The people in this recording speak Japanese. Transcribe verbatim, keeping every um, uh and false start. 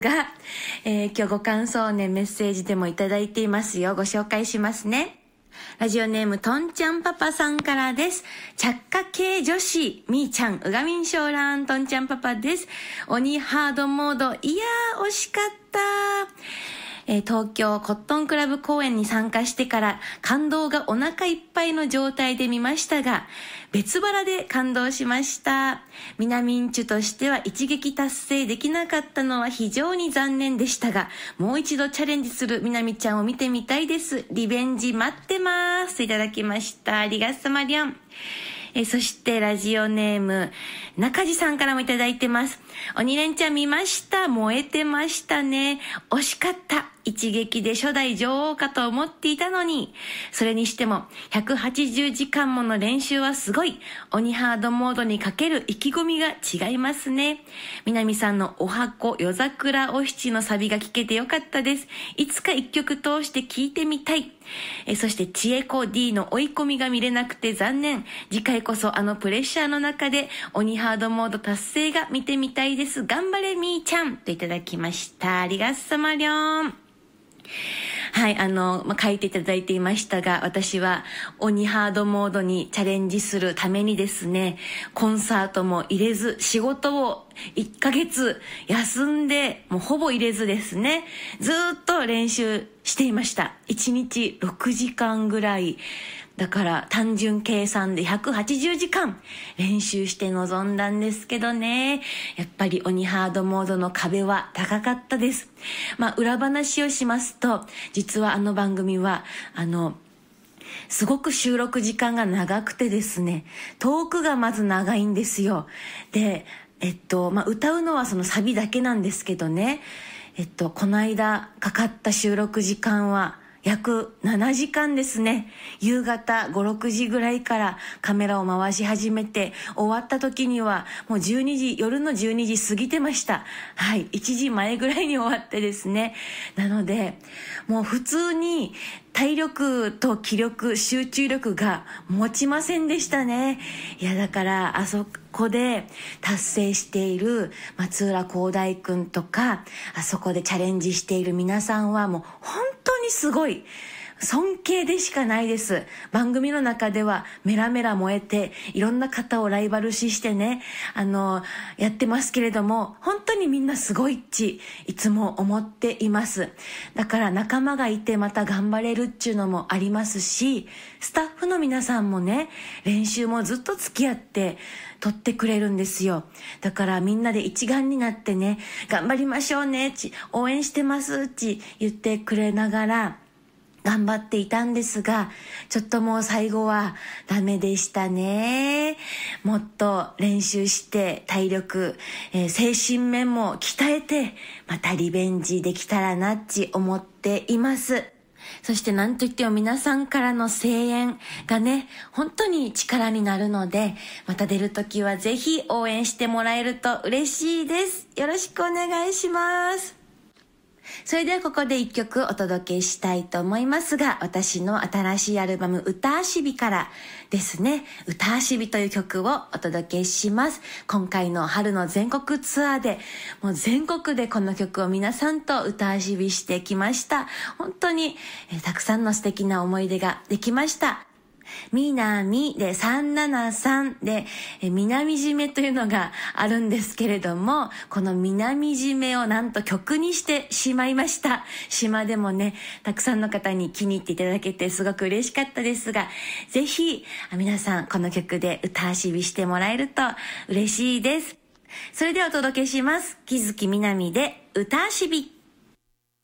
が、えー、今日ご感想ね、メッセージでもいただいていますよ。ご紹介しますね。ラジオネームとんちゃんパパさんからです。着火系女子みーちゃん、うがみんしょうらん、とんちゃんパパです。鬼ハードモード、いやー惜しかったえー、東京コットンクラブ公演に参加してから感動がお腹いっぱいの状態で見ましたが、別腹で感動しました。みなみんちゅとしては一撃達成できなかったのは非常に残念でしたが、もう一度チャレンジするみなみちゃんを見てみたいです。リベンジ待ってます。いただきました。ありがとうまりゃん。えー、そしてラジオネーム中地さんからもいただいてます。鬼レンチャン見ました。燃えてましたね。惜しかった。一撃で初代女王かと思っていたのに。それにしてもひゃくはちじゅうじかんもの練習はすごい。鬼ハードモードにかける意気込みが違いますね。南さんのお箱夜桜お七のサビが聞けてよかったです。いつか一曲通して聞いてみたい。えそして千恵子 D の追い込みが見れなくて残念。次回こそあのプレッシャーの中で鬼ハードモード達成が見てみたいです。頑張れみーちゃんといただきました。ありがとうまりょん。はい、あの、まあ、書いていただいていましたが、私は鬼ハードモードにチャレンジするためにですね、コンサートも入れず、仕事をいっかげつ休んで、もうほぼ入れずですね、ずーっと練習していました。いちにちろくじかんぐらい。だから単純計算でひゃくはちじゅうじかん練習して臨んだんですけどね。やっぱり鬼ハードモードの壁は高かったです。まあ裏話をしますと、実はあの番組は、あの、すごく収録時間が長くてですね、トークがまず長いんですよ。で、えっと、まあ歌うのはそのサビだけなんですけどね、えっと、この間かかった収録時間は、約ななじかんですね。夕方ご、ろくじぐらいからカメラを回し始めて、終わった時にはもうじゅうにじ、夜のじゅうにじ過ぎてました。はい、いちじまえぐらいに終わってですね。なので、もう普通に体力と気力、集中力が持ちませんでしたね。いや、だからあそこで達成している松浦航大くんとか、あそこでチャレンジしている皆さんはもう本当にすごい。尊敬でしかないです。番組の中ではメラメラ燃えて、いろんな方をライバル視してね、あの、やってますけれども、本当にみんなすごいっち、いつも思っています。だから仲間がいてまた頑張れるっちゅうのもありますし、スタッフの皆さんもね、練習もずっと付き合って、撮ってくれるんですよ。だからみんなで一丸になってね、頑張りましょうねっち、応援してますっち言ってくれながら、頑張っていたんですが、ちょっともう最後はダメでしたね。もっと練習して体力、えー、精神面も鍛えて、またリベンジできたらなっち思っています。そして何といっても皆さんからの声援がね、本当に力になるので、また出るときはぜひ応援してもらえると嬉しいです。よろしくお願いします。それではここで一曲お届けしたいと思いますが、私の新しいアルバム歌あしびからですね、歌あしびという曲をお届けします。今回の春の全国ツアーでもう全国でこの曲を皆さんと歌あしびしてきました。本当に、えー、たくさんの素敵な思い出ができました。みなみでさんななさんで、え南締めというのがあるんですけれども、この南締めをなんと曲にしてしまいました。島でもね、たくさんの方に気に入っていただけてすごく嬉しかったですが、ぜひ皆さんこの曲で歌あしびしてもらえると嬉しいです。それではお届けします。木月みなみで歌あしび。